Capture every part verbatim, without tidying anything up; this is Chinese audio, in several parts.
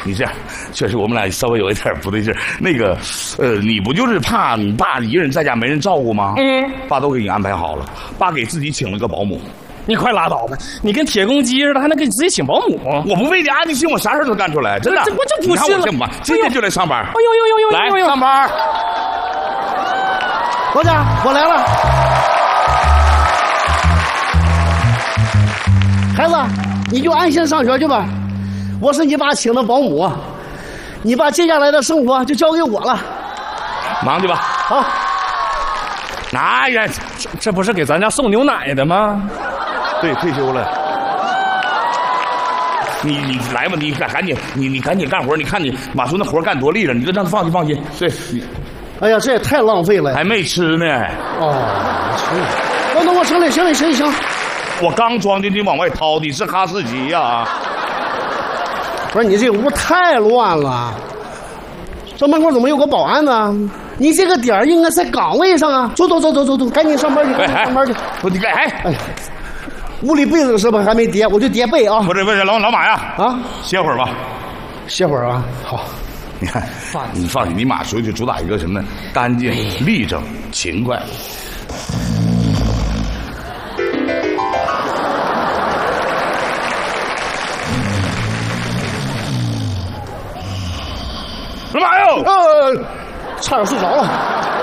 你这样，确实我们俩稍微有一点不对劲儿。那个，呃，你不就是怕你爸一个人在家没人照顾吗？嗯，爸都给你安排好了，爸给自己请了个保姆。 你快拉倒吧！你跟铁公鸡似的，还能给你自己请保姆？ 我不为你安定心，我啥事都干出来，真的。 这我就不信了。 你看我这么办，今天就来上班。 哎呦呦呦呦！ 来上班。 老家，我来了。孩子，你就安心上学去吧。我是你爸请的保姆，你把接下来的生活就交给我了。 忙去吧。 好。 哎呀， 这这不是给咱家送牛奶的吗？ 对，退休了。你你来吧，你赶赶紧，你你赶紧干活。你看你马叔那活干多利了，你就让他放心放心。对，你， 哎呀，这也太浪费了， 还没吃呢。 哦，吃。那那我行了，行了，行行。 我刚装进去往外掏，你是哈士奇呀、啊？ 不是你这屋太乱了，这门口怎么有个保安呢？你这个点儿应该在岗位上啊！走走走走走走，赶紧上班去，赶紧上班去。 我你哎哎呀，屋里被子是不是还没叠？我就叠被啊。 不是不是，老老马呀， 啊， 歇会儿吧， 歇会儿啊。好， 你看，你放心，你马叔就主打一个什么呢？干净、立正、勤快。老马哟， 呃，差点睡着了。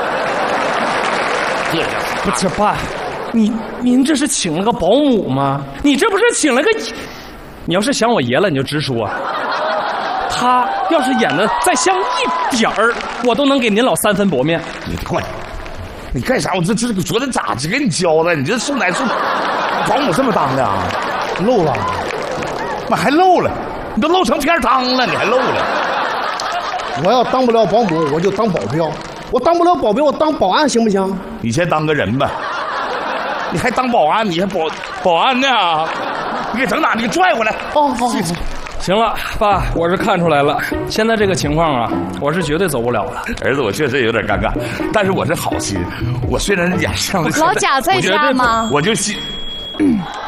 不是爸，你您这是请了个保姆吗？你这不是请了个……你要是想我爷了，你就直说。他要是演的再像一点儿，我都能给您老三分薄面。 你快，你干啥？我这这昨天咋给你教的？你这送奶送保姆这么当的啊？ 漏了， 妈还漏了？你都漏成片汤了，你还漏了？ 我要当不了保姆，我就当保镖。我当不了保镖，我当保安行不行？ 你先当个人吧。你还当保安？你还保保安呢？你给整哪？你给拽回来。 哦，好好好。 行了，爸，我是看出来了，现在这个情况啊，我是绝对走不了了。 儿子，我确实有点尴尬，但是我是好心。我虽然演上了， 老贾在家吗？ 我就心。嗯